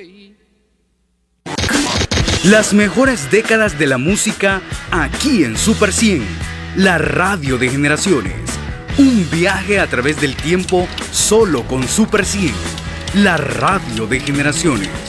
Las mejores décadas de la música aquí en Super 100, la radio de generaciones. Un viaje a través del tiempo solo con Super 100, la radio de generaciones.